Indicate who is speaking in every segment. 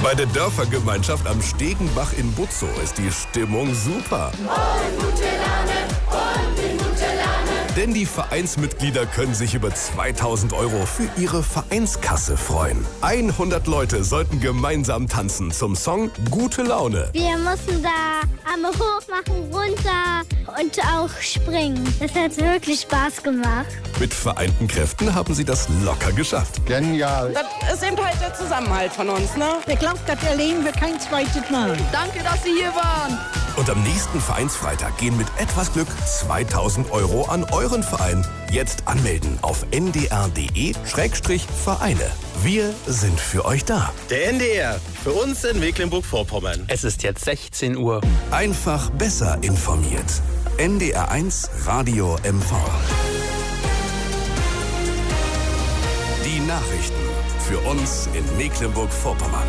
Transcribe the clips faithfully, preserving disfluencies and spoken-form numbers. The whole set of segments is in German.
Speaker 1: Bei der Dörfergemeinschaft am Stegenbach in Butzow ist die Stimmung super.
Speaker 2: Und gute Laune, und in gute Laune.
Speaker 1: Denn die Vereinsmitglieder können sich über zweitausend Euro für ihre Vereinskasse freuen. hundert Leute sollten gemeinsam tanzen zum Song Gute Laune.
Speaker 3: Wir mussten da Arme hoch machen, runter und auch springen. Das hat wirklich Spaß gemacht.
Speaker 1: Mit vereinten Kräften haben sie das locker geschafft.
Speaker 4: Genial.
Speaker 5: Das ist eben halt der Zusammenhalt von uns, ne?
Speaker 6: Ich glaube, das erleben wir kein zweites Mal.
Speaker 5: Danke, dass Sie hier waren.
Speaker 1: Und am nächsten Vereinsfreitag gehen mit etwas Glück zweitausend Euro an euren Verein. Jetzt anmelden auf n d r punkt d e Schrägstrich Vereine. Wir sind für euch da.
Speaker 7: Der N D R, für uns in Mecklenburg-Vorpommern.
Speaker 8: Es ist jetzt sechzehn Uhr.
Speaker 1: Einfach besser informiert. N D R eins Radio M V. Die Nachrichten für uns in Mecklenburg-Vorpommern.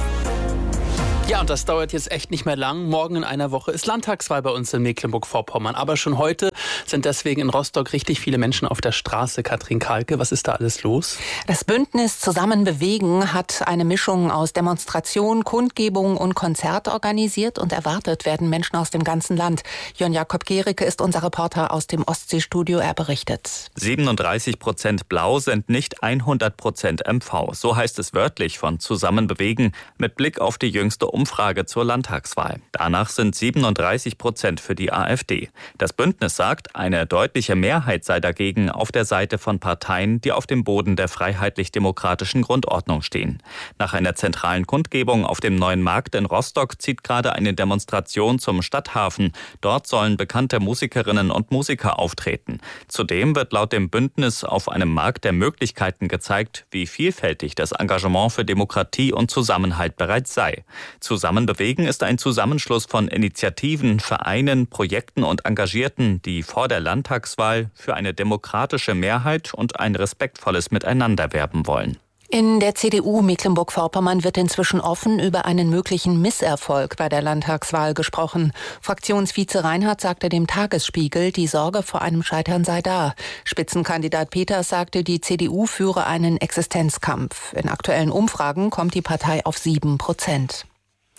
Speaker 8: Ja, und das dauert jetzt echt nicht mehr lang. Morgen in einer Woche ist Landtagswahl bei uns in Mecklenburg-Vorpommern. Aber schon heute sind deswegen in Rostock richtig viele Menschen auf der Straße. Katrin Kalke, was ist da alles los?
Speaker 9: Das Bündnis Zusammen bewegen hat eine Mischung aus Demonstration, Kundgebung und Konzert organisiert. Und erwartet werden Menschen aus dem ganzen Land. Jörn Jakob Gericke ist unser Reporter aus dem Ostseestudio. Er berichtet.
Speaker 10: siebenunddreißig Prozent Blau sind nicht hundert Prozent M V. So heißt es wörtlich von Zusammen bewegen mit Blick auf die jüngste Umfrage zur Landtagswahl. Danach sind siebenunddreißig Prozent für die AfD. Das Bündnis sagt, eine deutliche Mehrheit sei dagegen auf der Seite von Parteien, die auf dem Boden der freiheitlich-demokratischen Grundordnung stehen. Nach einer zentralen Kundgebung auf dem Neuen Markt in Rostock zieht gerade eine Demonstration zum Stadthafen. Dort sollen bekannte Musikerinnen und Musiker auftreten. Zudem wird laut dem Bündnis auf einem Markt der Möglichkeiten gezeigt, wie vielfältig das Engagement für Demokratie und Zusammenhalt bereits sei. Zusammen bewegen ist ein Zusammenschluss von Initiativen, Vereinen, Projekten und Engagierten, die vor der Landtagswahl für eine demokratische Mehrheit und ein respektvolles Miteinander werben wollen.
Speaker 9: In der C D U Mecklenburg-Vorpommern wird inzwischen offen über einen möglichen Misserfolg bei der Landtagswahl gesprochen. Fraktionsvize Reinhardt sagte dem Tagesspiegel, die Sorge vor einem Scheitern sei da. Spitzenkandidat Peters sagte, die C D U führe einen Existenzkampf. In aktuellen Umfragen kommt die Partei auf sieben Prozent.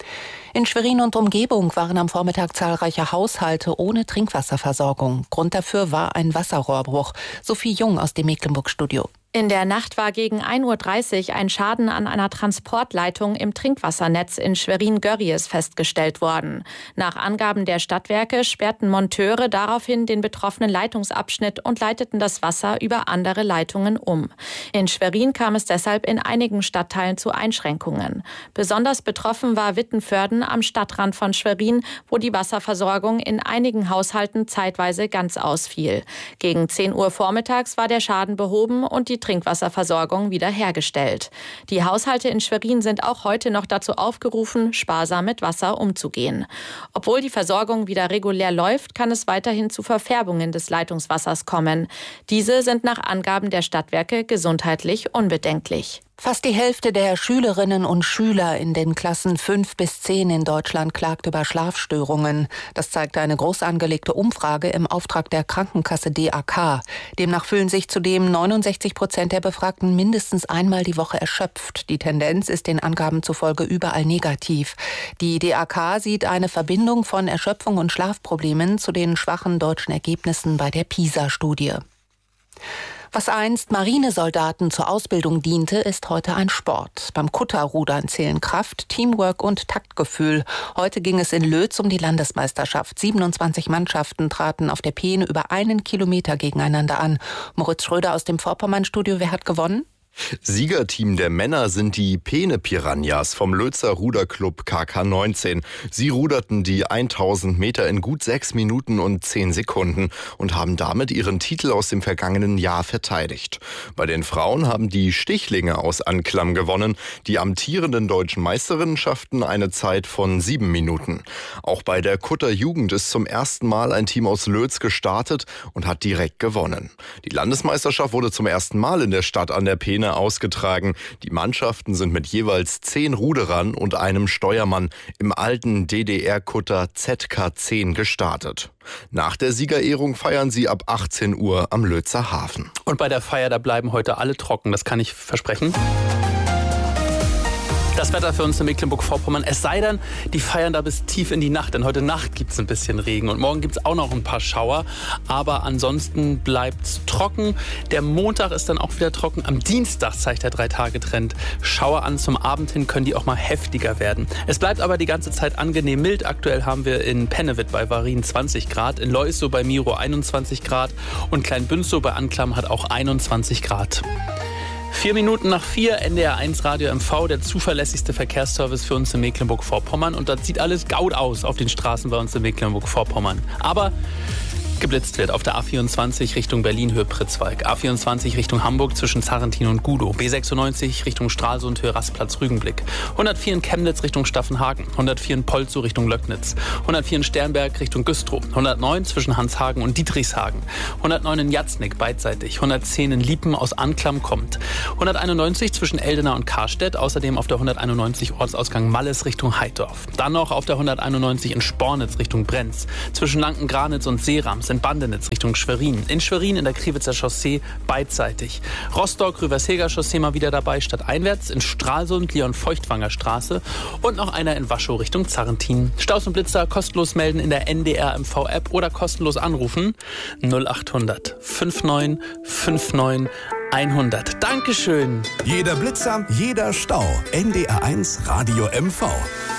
Speaker 9: In Schwerin und Umgebung waren am Vormittag zahlreiche Haushalte ohne Trinkwasserversorgung. Grund dafür war ein Wasserrohrbruch. Sophie Jung aus dem Mecklenburg-Studio.
Speaker 11: In der Nacht war gegen ein Uhr dreißig ein Schaden an einer Transportleitung im Trinkwassernetz in Schwerin-Görries festgestellt worden. Nach Angaben der Stadtwerke sperrten Monteure daraufhin den betroffenen Leitungsabschnitt und leiteten das Wasser über andere Leitungen um. In Schwerin kam es deshalb in einigen Stadtteilen zu Einschränkungen. Besonders betroffen war Wittenförden am Stadtrand von Schwerin, wo die Wasserversorgung in einigen Haushalten zeitweise ganz ausfiel. Gegen zehn Uhr vormittags war der Schaden behoben und die Trinkwasserversorgung wiederhergestellt. Die Haushalte in Schwerin sind auch heute noch dazu aufgerufen, sparsam mit Wasser umzugehen. Obwohl die Versorgung wieder regulär läuft, kann es weiterhin zu Verfärbungen des Leitungswassers kommen. Diese sind nach Angaben der Stadtwerke gesundheitlich unbedenklich.
Speaker 9: Fast die Hälfte der Schülerinnen und Schüler in den Klassen fünf bis zehn in Deutschland klagt über Schlafstörungen. Das zeigt eine groß angelegte Umfrage im Auftrag der Krankenkasse D A K. Demnach fühlen sich zudem neunundsechzig Prozent der Befragten mindestens einmal die Woche erschöpft. Die Tendenz ist den Angaben zufolge überall negativ. Die D A K sieht eine Verbindung von Erschöpfung und Schlafproblemen zu den schwachen deutschen Ergebnissen bei der PISA-Studie. Was einst Marinesoldaten zur Ausbildung diente, ist heute ein Sport. Beim Kutterrudern zählen Kraft, Teamwork und Taktgefühl. Heute ging es in Lötz um die Landesmeisterschaft. siebenundzwanzig Mannschaften traten auf der Peene über einen Kilometer gegeneinander an. Moritz Schröder aus dem Vorpommern-Studio, wer hat gewonnen?
Speaker 12: Siegerteam der Männer sind die Peene Piranhas vom Lötzer Ruderclub K K neunzehn. Sie ruderten die tausend Meter in gut sechs Minuten und zehn Sekunden und haben damit ihren Titel aus dem vergangenen Jahr verteidigt. Bei den Frauen haben die Stichlinge aus Anklam gewonnen. Die amtierenden deutschen Meisterinnen schafften eine Zeit von sieben Minuten. Auch bei der Kutter Jugend ist zum ersten Mal ein Team aus Lötz gestartet und hat direkt gewonnen. Die Landesmeisterschaft wurde zum ersten Mal in der Stadt an der Peene ausgetragen. Die Mannschaften sind mit jeweils zehn Ruderern und einem Steuermann im alten D D R-Kutter Z K zehn gestartet. Nach der Siegerehrung feiern sie ab achtzehn Uhr am Lötzer Hafen.
Speaker 8: Und bei der Feier, da bleiben heute alle trocken, das kann ich versprechen. Das Wetter für uns in Mecklenburg-Vorpommern, es sei denn, die feiern da bis tief in die Nacht, denn heute Nacht gibt es ein bisschen Regen und morgen gibt es auch noch ein paar Schauer, aber ansonsten bleibt es trocken. Der Montag ist dann auch wieder trocken, am Dienstag zeigt der Drei-Tage-Trend Schauer an, zum Abend hin können die auch mal heftiger werden. Es bleibt aber die ganze Zeit angenehm mild, aktuell haben wir in Pennewit bei Varin zwanzig Grad, in Leusow bei Miro einundzwanzig Grad und Kleinbünzow bei Anklam hat auch einundzwanzig Grad. Vier Minuten nach vier, N D R eins Radio M V, der zuverlässigste Verkehrsservice für uns in Mecklenburg-Vorpommern. Und das sieht alles gaut aus auf den Straßen bei uns in Mecklenburg-Vorpommern. Aber geblitzt wird auf der A vierundzwanzig Richtung Berlin Höhe Pritzwalk, A vierundzwanzig Richtung Hamburg zwischen Zarrentin und Gudow, B sechsundneunzig Richtung Stralsund Höhe Rastplatz Rügenblick, hundertvier in Chemnitz Richtung Staffenhagen, hundertvier in Polzow Richtung Löcknitz, hundertvier in Sternberg Richtung Güstrow, hundertneun zwischen Hanshagen und Dietrichshagen, hundertneun in Jatznick beidseitig, hundertzehn in Liepen aus Anklam kommt, hunderteinundneunzig zwischen Eldena und Karstedt, außerdem auf der hunderteinundneunzig Ortsausgang Malles Richtung Heidorf, dann noch auf der hunderteinundneunzig in Spornitz Richtung Brenz, zwischen Lanken-Granitz und Seerams in Bandenitz Richtung Schwerin. In Schwerin in der Kriwitzer Chaussee beidseitig. Rostock, Rüversheger Chaussee mal wieder dabei, stadteinwärts. In Stralsund, Leon-Feuchtwanger Straße. Und noch einer in Waschow Richtung Zarrentin. Staus und Blitzer kostenlos melden in der N D R M V-App oder kostenlos anrufen. null achthundert neunundfünfzig neunundfünfzig hundert. Dankeschön.
Speaker 1: Jeder Blitzer, jeder Stau. N D R eins Radio M V.